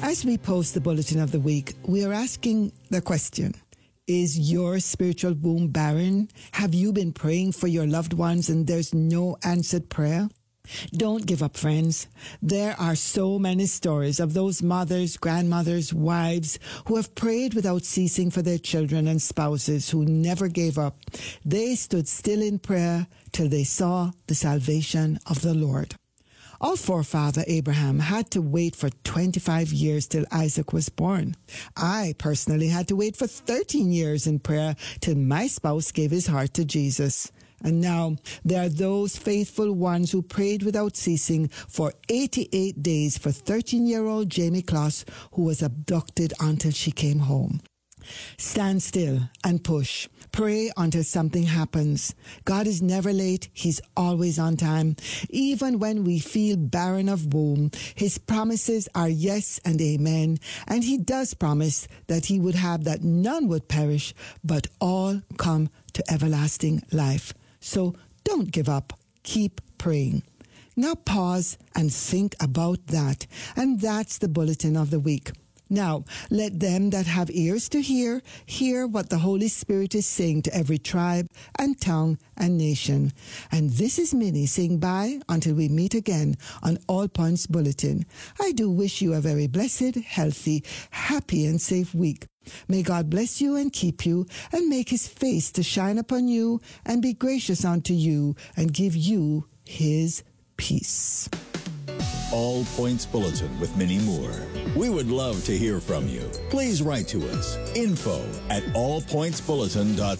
As we post the Bulletin of the Week, we are asking the question, is your spiritual womb barren? Have you been praying for your loved ones and there's no answered prayer? Don't give up, friends. There are so many stories of those mothers, grandmothers, wives who have prayed without ceasing for their children and spouses who never gave up. They stood still in prayer till they saw the salvation of the Lord. Our forefather Abraham had to wait for 25 years till Isaac was born. I personally had to wait for 13 years in prayer till my spouse gave his heart to Jesus. And now there are those faithful ones who prayed without ceasing for 88 days for 13-year-old Jamie Kloss, who was abducted until she came home. Stand still and push. Pray until something happens. God is never late. He's always on time. Even when we feel barren of womb, His promises are yes and amen. And He does promise that He would have that none would perish, but all come to everlasting life. So don't give up. Keep praying. Now pause and think about that. And that's the Bulletin of the Week. Now, let them that have ears to hear what the Holy Spirit is saying to every tribe and tongue and nation. And this is Minnie saying bye until we meet again on All Points Bulletin. I do wish you a very blessed, healthy, happy and safe week. May God bless you and keep you and make His face to shine upon you and be gracious unto you and give you His peace. All Points Bulletin with Minnie Moore. We would love to hear from you. Please write to us. info@allpointsbulletin.ca